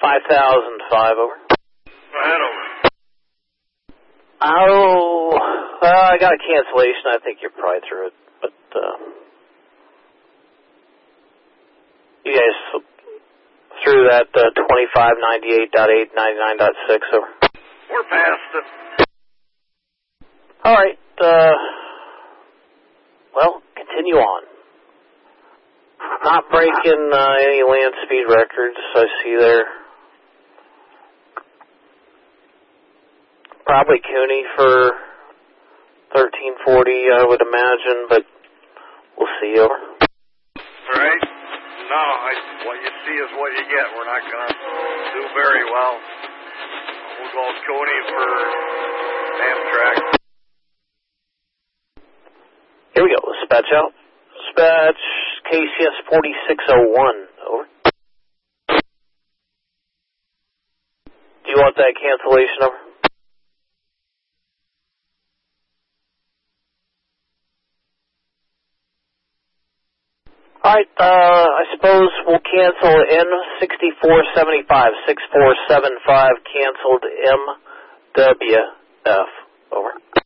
5005, over. Go ahead, over. Oh, I got a cancellation. I think you're probably through it, but you guys through that 2598.899.6, over. We're past it. All right. Well, continue on. Not breaking any land speed records, I see there. Probably Cooney for 1340, I would imagine, but we'll see. Over. All right. No, what you see is what you get. We're not going to do very well. We'll go Cooney for Amtrak. Here we go. Dispatch out. Dispatch KCS 4601. Over. Do you want that cancellation, over? All right, I suppose we'll cancel N6475. 6475 canceled MWF. Over.